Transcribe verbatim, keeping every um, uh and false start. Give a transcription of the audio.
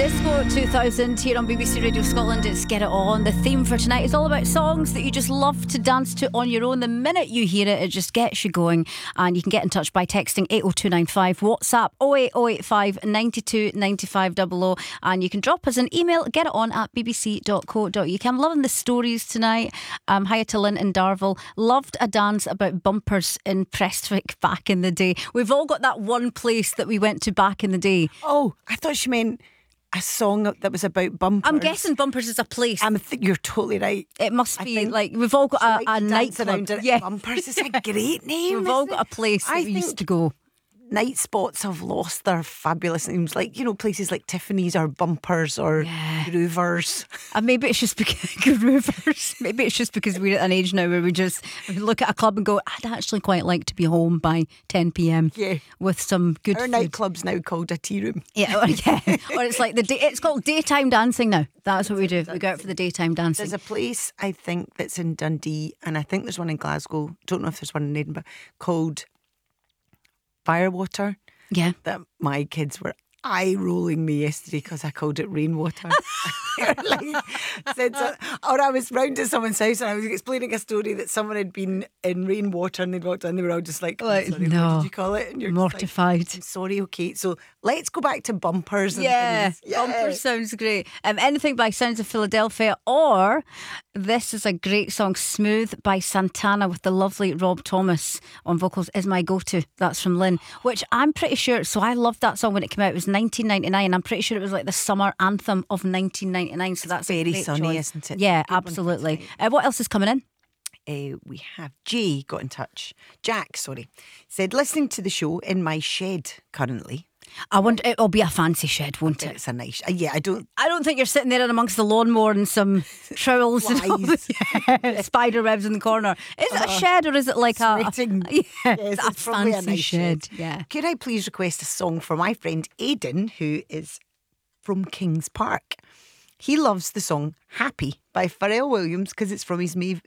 Disco two thousand here on B B C Radio Scotland. It's Get It On. The theme for tonight is all about songs that you just love to dance to on your own. The minute you hear it, it just gets you going. And you can get in touch by texting eight oh two nine five, WhatsApp oh eight oh eight five nine two nine five double oh, and you can drop us an email, get it on at b b c dot co dot u k. I'm loving the stories tonight. Um, hiya to Lynn in Darvel. Loved a dance about bumpers in Prestwick back in the day. We've all got that one place that we went to back in the day. Oh, I thought she meant a song that was about bumpers. I'm guessing bumpers is a place. I think you're totally right. It must I be think like we've all got a, like a to dance nightclub. around it. Yeah. Bumpers is a great name. We've all isn't got it? a place that I we used think to go. Night spots have lost their fabulous names, like, you know, places like Tiffany's or Bumpers or Yeah. Groovers. And maybe it's just because groovers. Maybe it's just because we're at an age now where we just look at a club and go, I'd actually quite like to be home by ten p.m. Yeah. with some good Our food. nightclub's now called a tea room. Yeah, or, yeah. Or it's like the day, it's called daytime dancing now. That's what we do. We go out for the daytime dancing. There's a place, I think, that's in Dundee, and I think there's one in Glasgow. Don't know if there's one in Edinburgh, called Firewater. Yeah. That my kids were eye rolling me yesterday because I called it rainwater. like, said so, or I was round at someone's house and I was explaining a story that someone had been in rainwater and they'd walked in. They were all just like, "I'm Like, sorry, no. what did you call it?" And you're Mortified. Just like, "I'm sorry, okay." So let's go back to bumpers. And Yeah, things. yeah. Bumper sounds great. Um, anything by Sounds of Philadelphia, or this is a great song, Smooth by Santana with the lovely Rob Thomas on vocals, is my go-to. That's from Lynn, which I'm pretty sure, so I loved that song when it came out. It was nineteen ninety-nine. I'm pretty sure it was like the summer anthem of nineteen ninety-nine. So that's a very great sunny, choice. isn't it? Yeah, Good one for absolutely. tonight. Uh, what else is coming in? Uh, we have Jay got in touch. Jack, sorry, said, listening to the show in my shed currently. I wonder, it'll be a fancy shed, won't it? It's a nice, uh, yeah, I don't. I don't think you're sitting there in amongst the lawnmower and some trowels and all Flies. yeah, spider webs in the corner. Is it a shed or is it like a, Sweating. a yeah, Yes, a it's probably fancy a nice shed? shed. Yeah. Could I please request a song for my friend Aidan, who is from Kings Park? He loves the song Happy by Pharrell Williams because it's from his May-